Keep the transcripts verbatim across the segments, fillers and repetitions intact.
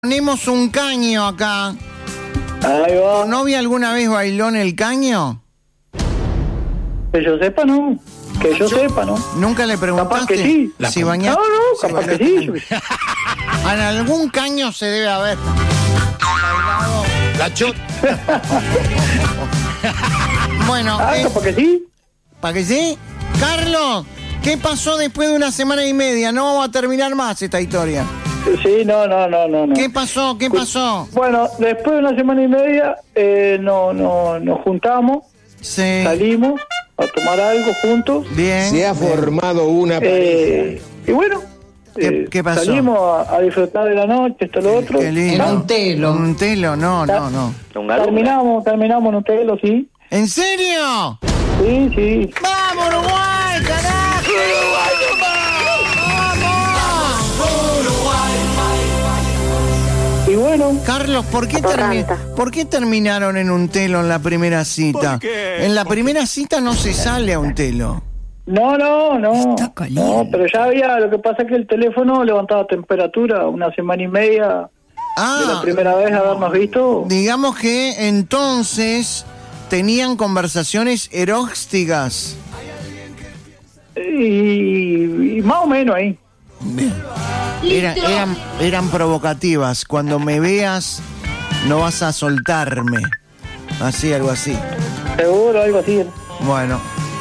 Ponemos un caño acá. Ahí va. ¿Tu novia alguna vez bailó en el caño? Que yo sepa, no. Que yo sepa, ¿no? ¿Nunca le preguntaste? Capaz que sí. Si baña... No, no, capaz que sí. En algún caño se debe haber bailado la chut. Bueno, Ah, eh, capaz que sí. ¿para que sí? Carlos, ¿qué pasó después de una semana y media? No vamos a terminar más esta historia. Sí, no, no, no, no. no. ¿Qué pasó? ¿Qué pasó? Bueno, después de una semana y media eh, no, no, nos juntamos, Sí. salimos a tomar algo juntos. Bien. Se ha formado una Eh, y bueno, ¿Qué- eh, qué pasó? salimos a, a disfrutar de la noche, esto, lo otro. Qué lindo. No, un telo. Un telo, no, no, no. terminamos, terminamos en un telo, sí. ¿En serio? Sí, sí. ¡Vamos, Uruguay, carajo! ¡Uruguay, Y bueno, Carlos, ¿por qué, termi- ¿por qué terminaron en un telo en la primera cita? En la primera cita no se sale a un telo. no, no, no. Está caliente. No, pero ya había, lo que pasa es que el teléfono levantaba temperatura una semana y media de la Ah, primera vez habernos visto. digamos que entonces tenían conversaciones erósticas. Y, y más o menos ahí. Era- eran, eran provocativas. Cuando me veas, no vas a soltarme. Así, algo así. Seguro, algo así. Bueno.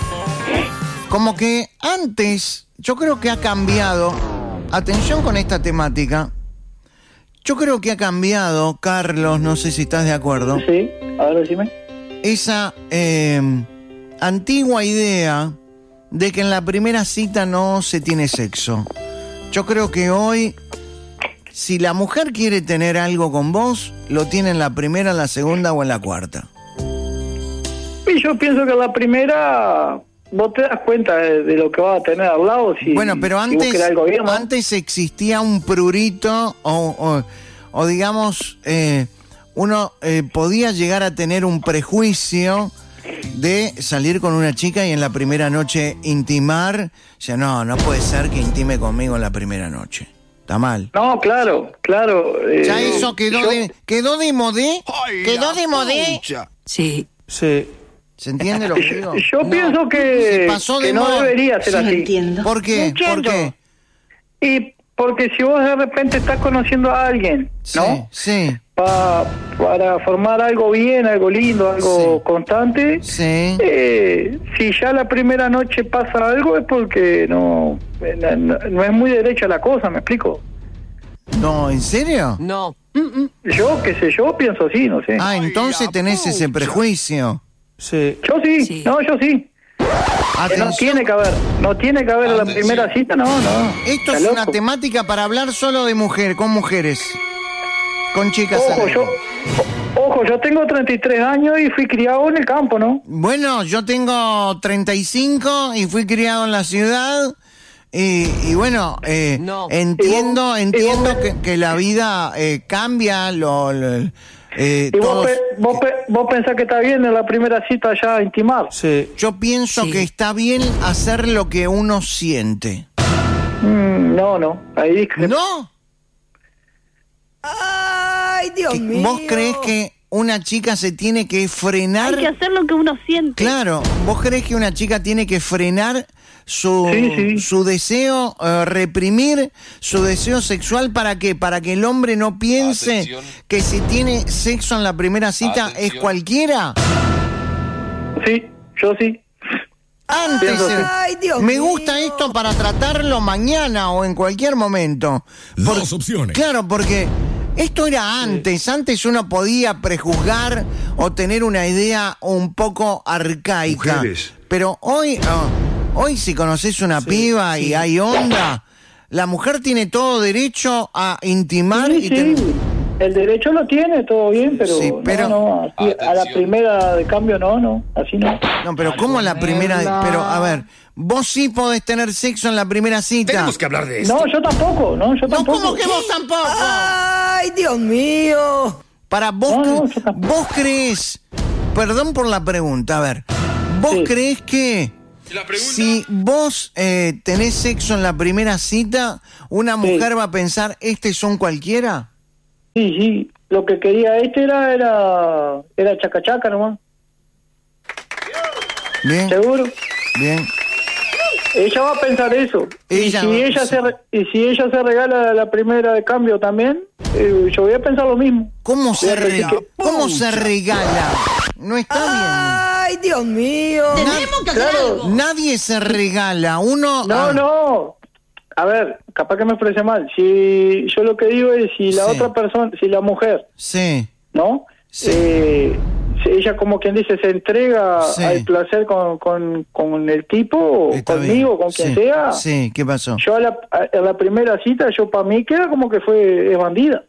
Como que antes, yo creo que ha cambiado. Atención con esta temática. Yo creo que ha cambiado, Carlos, no sé si estás de acuerdo, Sí, a ver, decime. esa eh, antigua idea de que en la primera cita no se tiene sexo. Yo creo que hoy, si la mujer quiere tener algo con vos, lo tiene en la primera, en la segunda o en la cuarta. Y yo pienso que la primera, vos te das cuenta de, de lo que vas a tener al lado. Si, Bueno, pero si vos antes, querés algo bien, ¿no? antes existía un prurito o, o, o digamos, eh, uno eh, podía llegar a tener un prejuicio de salir con una chica y en la primera noche intimar. O sea, no, no puede ser que intime conmigo en la primera noche. Está mal. No, claro, claro. eh, Ya eso quedó yo- de, quedó de modé. Quedó de modé. Sí. Sí. ¿Se entiende lo que digo? Yo No. pienso que, Se pasó de que no moda. debería ser Sí, así. entiendo. ¿Por qué? ¿Por Entiendo. qué? Y porque si vos de repente estás conociendo a alguien, Sí, ¿no? sí, Pa- para formar algo bien, algo lindo, algo Sí. constante, sí. eh, si ya la primera noche pasa algo es porque no, no, no- no es muy derecha la cosa, ¿me explico? No, ¿en serio? No. Yo, qué sé yo, pienso así, no sé. Ah, entonces tenés ese prejuicio. Sí. Yo sí, Sí. no, yo sí. Que no Atención. tiene que haber, no tiene que haber en la primera cita, no, no. Esto Está es una loco. temática para hablar solo de mujer, con mujeres. Con chicas. Ojo, adentro. yo, ojo, yo tengo treinta y tres años y fui criado en el campo, ¿no? Bueno, yo tengo treinta y cinco y fui criado en la ciudad. Y, y bueno, eh, No. entiendo, Y vos- y entiendo vos- que, que la vida eh, cambia, lo, lo- eh, Y vos, todos- pe- vos, pe- vos pensás que está bien en la primera cita ya intimar. Sí. yo pienso Sí. que está bien hacer lo que uno siente. Mm, no, no, ahí discrepo. ¿No? Ay, Dios ¿Que- mío. ¿Vos creés que una chica se tiene que frenar? Hay que hacer lo que uno siente. Claro, ¿vos creés que una chica tiene que frenar su, Sí, sí. su deseo, eh, reprimir su deseo sexual? ¿Para qué? Para que el hombre no piense Atención. que si tiene sexo en la primera cita es Atención. cualquiera. Sí, yo sí. Antes, Pienso eh, sí. Ay, Dios me mío. gusta esto para tratarlo mañana o en cualquier momento. Por- Dos opciones. Claro, porque esto era antes. Antes uno podía prejuzgar o tener una idea un poco arcaica. Mujeres. Pero hoy, ah, hoy si conoces una piba y hay onda, la mujer tiene todo derecho a intimar Sí, y sí, ten- el derecho lo tiene, todo bien, pero, Sí, pero- no, no, así, a la Atención. primera de cambio no, no, así no. No, pero ¿cómo la primera? Pero, a ver, vos sí podés tener sexo en la primera cita. Tenemos que hablar de esto. No, yo tampoco, no, yo No, tampoco. ¿cómo que vos tampoco? Ay, Dios mío. Para vos, No, no, cre- yo tampoco. vos crees, perdón por la pregunta, a ver, vos Sí. crees que ¿La pregunta? si vos eh, tenés sexo en la primera cita, una Sí. mujer va a pensar, ¿este son cualquiera? Sí, sí. Lo que quería este era era, era chacachaca nomás. Bien, ¿Seguro? bien. Ella va a pensar eso. Ella y, si va- ella sí. se re- y si ella se regala la primera de cambio también, eh, yo voy a pensar lo mismo. ¿Cómo se, Voy a decir re- que- ¿Cómo se regala? No está Ay, Dios mío. Tenemos que hacer Claro. algo. bien. Nadie se regala. Uno. No, ah, no. A ver, capaz que me expresé mal. Si yo lo que digo es si la Sí. otra persona, si la mujer, Sí, ¿no? Sí. Eh, si ella, como quien dice, se entrega Sí. al placer con, con, con el tipo, o está conmigo, bien. con quien Sí, sea. Sí, ¿qué pasó? Yo a la, a, a la primera cita, yo para mí queda como que fue es bandida.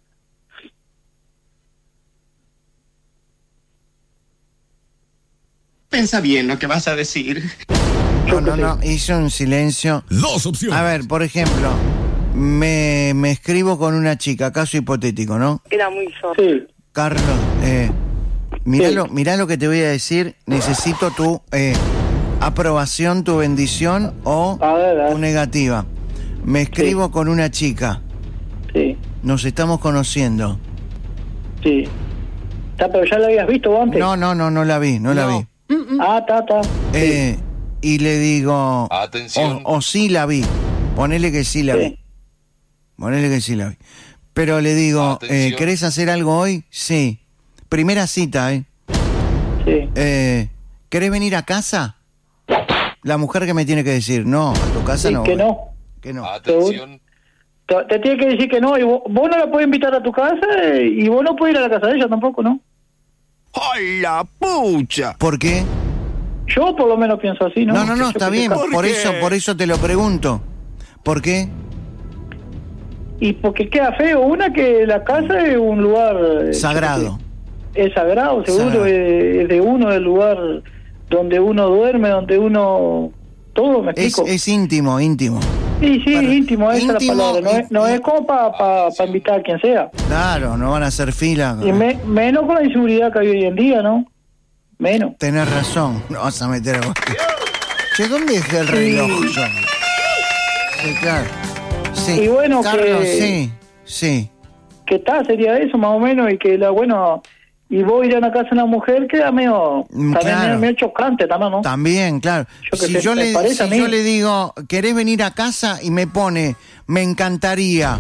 Pensa bien lo que vas a decir. No, no, no, hizo un silencio. Dos opciones. A ver, por ejemplo, me, me escribo con una chica, caso hipotético, ¿no? Era muy zorro. Sí. Carlos, eh, mirá, Sí. lo, mirá lo que te voy a decir. Necesito tu eh, aprobación, tu bendición o A ver, a ver. tu negativa. Me escribo con una chica, Sí, nos estamos conociendo. sí. Está, pero ya la habías visto antes. No, no, no, no la vi, no, la vi. Ah, está, está. Eh, y le digo, Atención. O, o sí la vi. Ponele que sí la Sí. vi. Ponele que sí la vi. Pero le digo, Atención. eh, ¿querés hacer algo hoy? Sí. Primera cita, ¿eh? Sí. eh ¿Querés venir a casa? La mujer que me tiene que decir, no, a tu casa Sí, no. que voy. no. Que no. Atención. Te, te tiene que decir que no, y vos, vos no la podés invitar a tu casa, eh, y vos no podés ir a la casa de ella tampoco, ¿no? ¡Ay, la pucha! ¿Por qué? Yo por lo menos pienso así, ¿no? No, no, no, Yo está que bien. te- ¿Por Por qué? eso, por eso te lo pregunto. ¿Por qué? Y porque queda feo. Una, que la casa es un lugar... eh, Sagrado. Es sagrado, seguro, Sagrado. es, es de uno, el lugar donde uno duerme, donde uno... Todo, ¿me Es, explico? es íntimo, íntimo. Sí, sí, Para- íntimo, esa íntimo es la palabra. No y- es, no y- es como para pa, pa invitar a quien sea. Claro, no van a hacer fila. Y me- menos con la inseguridad que hay hoy en día, ¿no? Menos. Tenés razón, no vas a meter a vos. Che, ¿dónde dejé el reloj yo? Sí, claro. Sí. Y bueno, Carlos, que- sí, sí. ¿Qué tal? Sería eso, más o menos, y que la, bueno... Y vos ir a una casa de una mujer queda medio... Mm, También claro. medio, medio chocante, también, ¿no? También, claro. Yo que Si, sé, yo me le, parece a si mí. yo le digo, ¿querés venir a casa? Y me pone, me encantaría.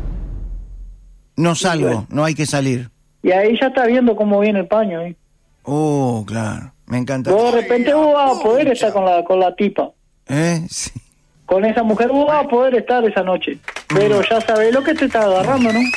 No salgo, bueno. no hay que salir. Y ahí ya está viendo cómo viene el paño, ¿eh? Oh, claro, me encanta. Vos de repente vos vas a poder estar con la, con la tipa. ¿Eh? Sí. Con esa mujer vos vas a poder estar esa noche. Pero ya sabés lo que te está agarrando, ¿no?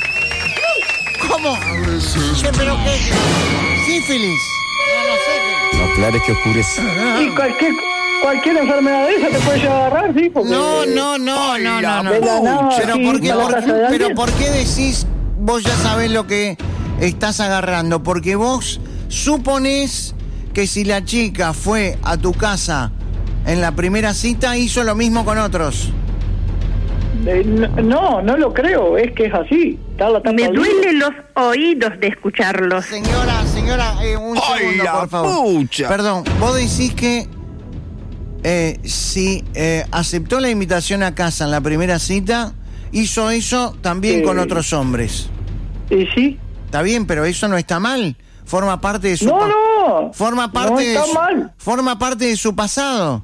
¿Cómo? Che, ¿pero qué? Sífilis. No, no sé. No aclares que oscurece. Y cualquier, cualquier enfermedad de esa te puede llegar a agarrar, ¿sí? Porque No, no, no, no, no, no. de la nada, Pero sí, ¿por qué, a la por- casa de pero alguien. ¿por qué decís, vos ya sabés lo que estás agarrando? Porque vos suponés que si la chica fue a tu casa en la primera cita, hizo lo mismo con otros. Eh, no, no lo creo, es que es así. Está la tapa Me al libro. duelen los oídos de escucharlos. Señora, señora, eh, un ¡Ay, segundo, la por favor. pucha! Perdón, vos decís que eh, si eh, aceptó la invitación a casa en la primera cita, hizo eso también Sí. con otros hombres. Y sí. Está bien, pero eso no está mal. Forma parte de su No, pa- no. Forma parte no de está su, mal. Forma parte de su pasado.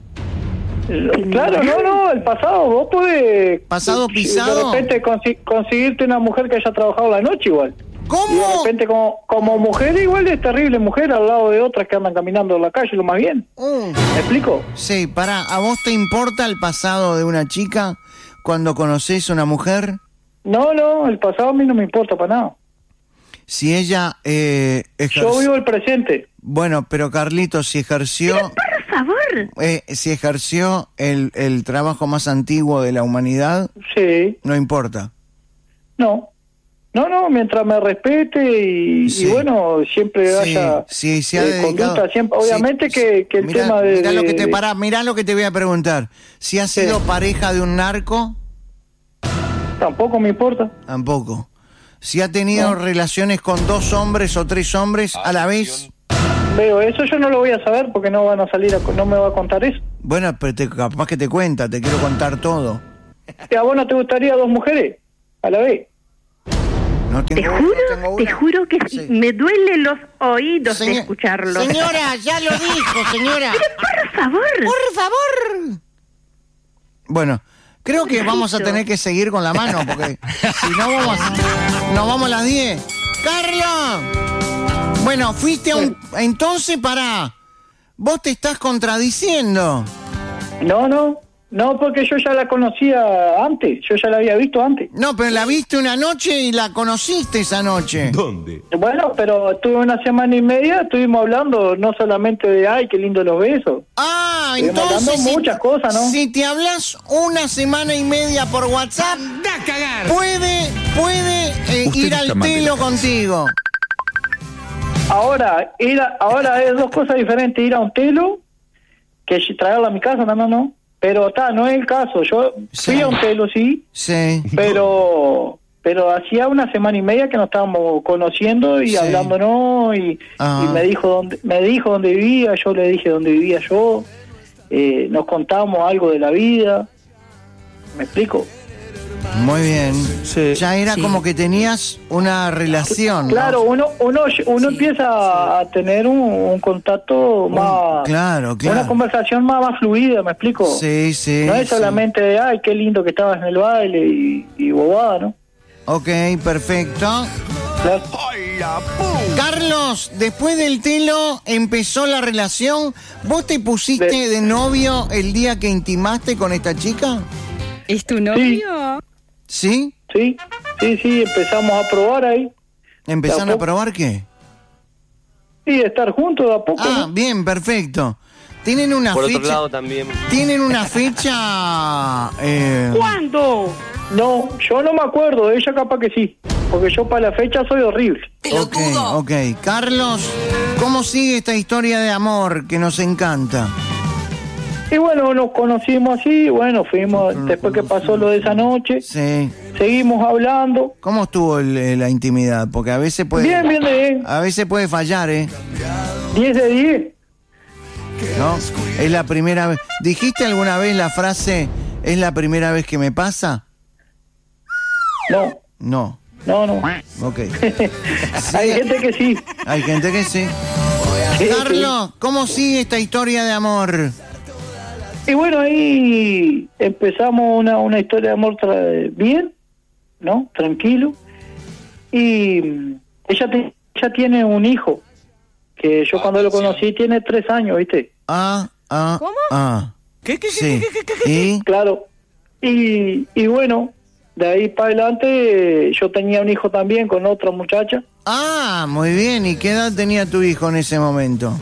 Claro, no, no, el pasado, vos podés... ¿Pasado de- pisado? De repente consi- conseguirte una mujer que haya trabajado la noche igual. Y de ¿Cómo? repente como, como mujer igual es terrible mujer al lado de otras que andan caminando en la calle, lo más bien. Uh, ¿Me explico? sí, pará, ¿a vos te importa el pasado de una chica cuando conoces a una mujer? No, no, el pasado a mí no me importa para nada. Si ella eh, ejerce- Yo vivo el presente. Bueno, pero Carlitos, si ejerció... Por favor. Eh, si ejerció el, el trabajo más antiguo de la humanidad, Sí, no importa. no. No, no, mientras me respete y, Sí. y bueno, siempre Sí, haya sí, se ha eh, dedicado- conducta siempre. sí, Obviamente sí. que, que el Mirá- tema de... mirá lo que te de- pará, mirá lo que te voy a preguntar. Si has Sí. sido pareja de un narco, Tampoco me importa. tampoco. Si ha tenido No. relaciones con dos hombres o tres hombres a la vez, Veo, eso yo no lo voy a saber porque no van a salir, a, no me va a contar eso. bueno, pero te, capaz que te cuenta, te quiero contar todo. ¿Y a vos no te gustaría dos mujeres a la vez? No Te tengo, juro, no tengo te una. juro que Sí. me duelen los oídos de Señor- escucharlos. Señora, ya lo dijo, señora. Por favor. Por favor. Bueno, creo que vamos a Pobrecito. tener que seguir con la mano, porque si no vamos, nos vamos a las diez. ¡Carlos! Bueno, fuiste a un... Entonces, pará. Vos te estás contradiciendo. No, no, no, porque yo ya la conocía antes, yo ya la había visto antes. No, pero la viste una noche y la conociste esa noche. ¿Dónde? Bueno, pero estuve una semana y media, estuvimos hablando no solamente de, ay, qué lindo los besos. Ah, Estuvimos entonces... hablando si- muchas cosas, ¿no? Si te hablas una semana y media por WhatsApp, ¡Da a cagar! puede, puede eh, Usted ir está al mal de la telo cabeza. contigo. Ahora, ir a- ahora es dos cosas diferentes, ir a un telo, que si traerla a mi casa, no, no, no. Pero está, no es el caso, yo fui Sí. a un telo, sí, Sí. pero pero hacía una semana y media que nos estábamos conociendo y Sí. hablándonos y, Ah. y me dijo dónde me dijo dónde vivía, yo le dije dónde vivía yo, eh, nos contamos algo de la vida, ¿me explico? Muy bien. Sí. Ya era Sí. como que tenías una relación. ¿no? Claro, uno uno uno Sí. empieza a tener un, un contacto más, claro, claro. una conversación más, más fluida, ¿me explico? Sí, sí. No es sí. solamente de, ay, qué lindo que estabas en el baile y, y bobada, ¿no? Ok, perfecto. Claro. ¡Hola, puta! Carlos, después del telo empezó la relación. ¿Vos te pusiste de, De- novio el día que intimaste con esta chica? ¿Es tu novio? ¿Sí? Sí, sí, sí, empezamos a probar ahí. ¿Empezaron ¿De a a poco? probar qué? Sí, estar juntos de a poco. Ah, ¿no? bien, perfecto. ¿Tienen una Por fecha? otro lado también. ¿Tienen una fecha? eh, ¿Cuándo? No, yo no me acuerdo, ella capaz que sí, porque yo para la fecha soy horrible. Ok, ok. Carlos, ¿cómo sigue esta historia de amor que nos encanta? Y bueno, nos conocimos así, bueno, fuimos, después que pasó lo de esa noche, Sí. seguimos hablando. ¿Cómo estuvo el- eh, la intimidad? Porque a veces puede... Bien, bien de bien, A veces puede fallar, ¿eh? diez de diez. ¿No? Es la primera vez... ¿Dijiste alguna vez la frase, es la primera vez que me pasa? No, No. no, no. Ok. Hay gente que sí. Hay gente que sí. Sí, Carlos, ¿cómo sigue esta historia de amor? sí. Y bueno, ahí empezamos una, una historia de amor tra- bien, ¿no? Tranquilo. Y mm, ella, te- ella tiene un hijo, que yo cuando lo conocí tiene tres años, ¿viste? Ah, ah, ¿Cómo? ah. ¿Qué, qué, qué, Sí. qué, qué, qué, qué? ¿Y? Claro. Y, y bueno, de ahí para adelante eh, yo tenía un hijo también con otra muchacha. Ah, muy bien. ¿Y qué edad tenía tu hijo en ese momento?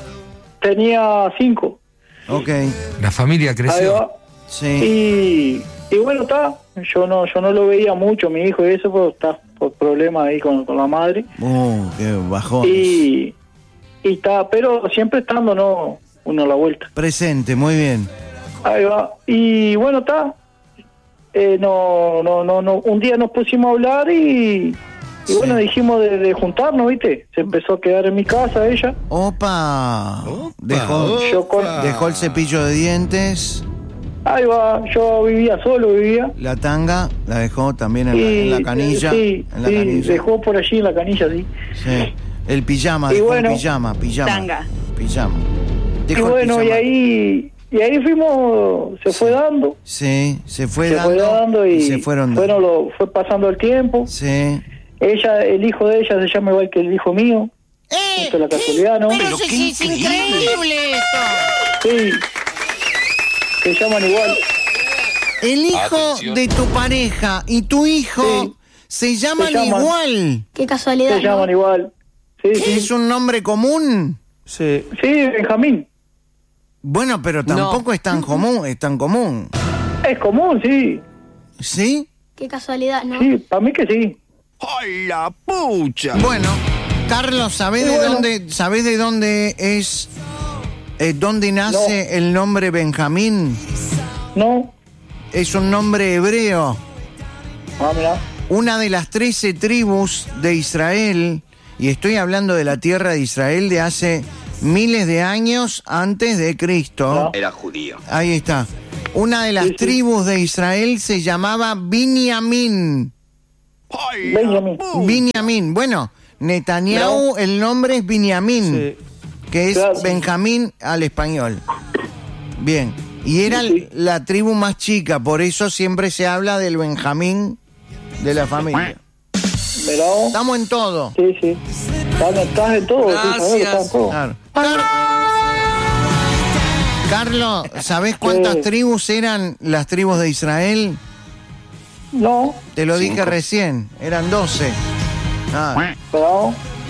Tenía cinco. Ok, La familia Ahí creció. va. sí. Y, y bueno, está. Yo no yo no lo veía mucho, mi hijo, y eso, pues está por problemas ahí con, con la madre. Uh, qué bajón. Y, y está, pero siempre estando, ¿no? Uno a la vuelta. Presente, muy bien. Ahí va. Y bueno, está. Eh, no, no, no, no. Un día nos pusimos a hablar y, y Sí. bueno, dijimos de, de juntarnos, ¿viste? Se empezó a quedar en mi casa ella. Opa. Opa, Dejó, Yo con- dejó el cepillo de dientes, Ahí va, yo vivía solo, vivía. la tanga, la dejó también en, la, Y, en la canilla. Sí, en la sí, canilla. dejó por allí en la canilla, sí. Sí. El pijama, Y dejó bueno. el pijama, pijama. Tanga. Pijama. Y Dejó el bueno, y pijama. ahí, y ahí fuimos, se fue dando, Sí, se fue se dando. fue dando y, se fueron dando. bueno, lo, fue pasando el tiempo. Sí. Ella, el hijo de ella se llama igual que el hijo mío. Esto es la casualidad, ¿no? Pero sí, es increíble esto. Sí, se llaman igual. El hijo de tu pareja y tu hijo Sí. se llaman llaman. igual. Qué casualidad. Se llaman igual. Sí, sí. ¿Es un nombre común? Sí. Sí, Benjamín. Bueno, pero tampoco es tan común, es tan común. Es común, sí. ¿Sí? Qué casualidad, ¿no? Sí, para mí que sí. ¡Hola, pucha! Bueno, Carlos, ¿sabés Sí, de bueno. dónde, sabés de dónde es, eh, dónde nace el nombre Benjamín? ¿No? Es un nombre hebreo. Ah, mirá. Una de las trece tribus de Israel, y estoy hablando de la tierra de Israel de hace miles de años antes de Cristo. Ya. Era judío. Ahí está. Una de las Sí, sí. tribus de Israel se llamaba Binyamin. ¡Ay, la Benjamín. pucha! Binyamin. Bueno, Netanyahu, el nombre es Binyamin, Sí. que es Claro. Benjamín al español. Bien. Y era Sí, sí. la tribu más chica, por eso siempre se habla del Benjamín de la familia. Mirá vos. Estamos en todo. Sí, sí. Estás, estás en todo, sí, sabés que estás en todo. Claro. Carlos, ¿sabés cuántas Sí. tribus eran las tribus de Israel? No, Te lo dije recién, eran doce. Ah, mirá vos.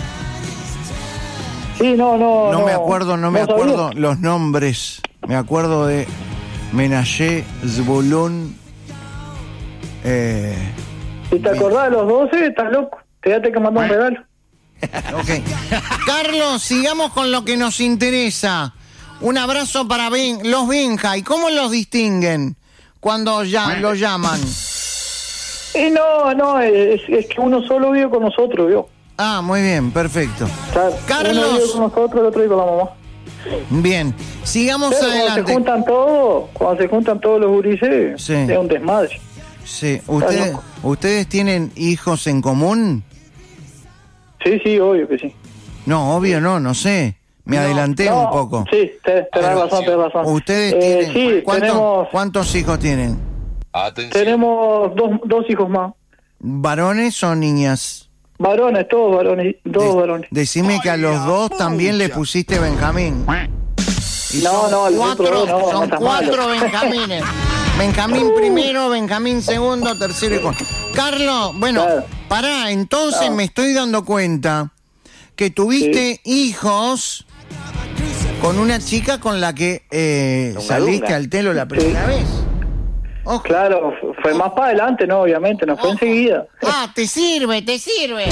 Sí, no, no. no me acuerdo, no me sabía. acuerdo los nombres. Me acuerdo de Menashe, Zebulun. Eh, Si te acordás de los doce, estás loco. Quédate que mandó un regalo. ok. Carlos, sigamos con lo que nos interesa. Un abrazo para ben, los Benja. ¿Y cómo los distinguen cuando ya los llaman? Y no, no, es, es que uno solo vive con nosotros, ¿vio? Ah, muy bien, perfecto. O sea, Carlos. uno vive con nosotros, el otro vive con la mamá. Bien, sigamos Pero cuando se adelante. juntan todos, cuando se juntan todos los gurises, Sí. es un desmadre. Sí, ¿ustedes, loco. ¿ustedes tienen hijos en común? Sí, sí, obvio que sí. No, obvio no, no sé. Me adelanté No, un poco. Sí, te- tenés razón, tenés razón. ¿Ustedes Eh, tienen sí, ¿cuántos, tenemos, cuántos hijos tienen? tenemos dos, dos hijos más. ¿Varones o niñas? Varones, todos varones, dos De- varones. Decime que a los dos también le pusiste Benjamín. Y No, son no, el cuatro, otro no, no son está cuatro malo. Benjamines. Benjamín primero, Benjamín segundo, tercero y cuarto. Carlos, bueno, Claro. pará, entonces No. me estoy dando cuenta que tuviste hijos con una chica con la que eh, Una saliste luna. al telo la primera vez. Ojo. Claro, fu- fue más para adelante, ¿no? Obviamente, no fue Ojo. enseguida. Ah, te sirve, te sirve.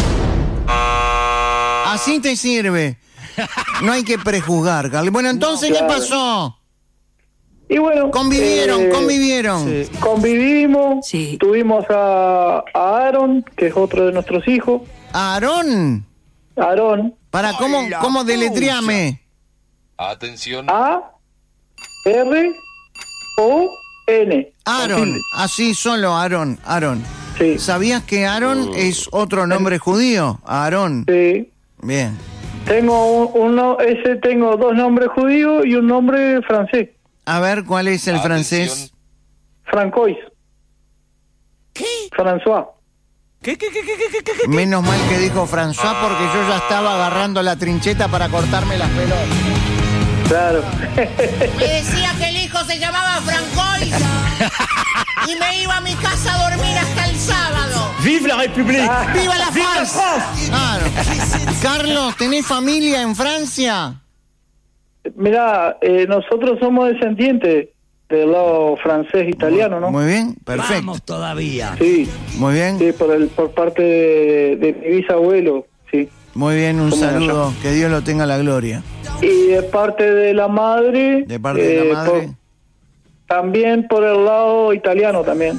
Así te sirve. No hay que prejuzgar, Carlos. Bueno, entonces, No, ¿qué claro. pasó? Y bueno, Convivieron, eh, convivieron. Sí. convivimos, Sí. tuvimos a, a Aaron, que es otro de nuestros hijos. Aarón, Aarón, para, ¿cómo, Ay, la cómo pucha. deletreame? Atención. A, R, O, N. Aarón, así solo Aarón, Aarón. Sí, ¿Sabías que Aarón es otro nombre judío? Aarón. sí. Bien. Tengo un, uno, ese tengo dos nombres judíos y un nombre francés, A ver, ¿cuál es el Atención. francés? Francois. ¿Qué? François. ¿Qué, qué, qué, qué, qué, qué, qué? Menos mal que dijo François porque yo ya estaba agarrando la trincheta para cortarme las pelotas. Claro. Me decía que el hijo se llamaba Francois y me iba a mi casa a dormir hasta el sábado. ¡Vive la République! ¡Viva la ¡Vive la France! France! Claro. Carlos, ¿tenés familia en Francia? Mirá, eh, nosotros somos descendientes del lado francés italiano, ¿no? Muy bien, perfecto. Vamos todavía. Sí, Muy bien, sí, por el por parte de, de mi bisabuelo, sí. muy bien, un ¿Cómo saludo. Que Dios lo tenga la gloria. Y de parte de la madre. De parte de eh, la madre. por- también por el lado italiano también.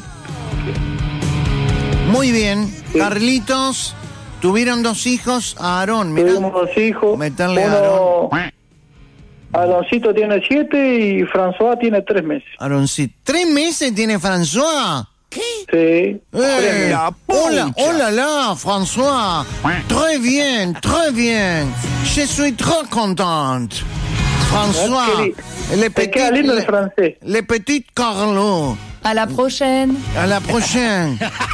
Muy bien, Carlitos, tuvieron dos hijos, Aarón, mirá. Tuvimos dos hijos. Meterle a Uno, Aloncito tiene siete y François tiene tres meses. Aaroncito. ¿Tres meses tiene François? Sí. Eh, La hola, pucha. hola, là, François. Très bien, très bien. Je suis très contente. François, Ah, qué li- le te queda petit, lindo el le, francés. le petit Carlo. À la prochaine. À la prochaine.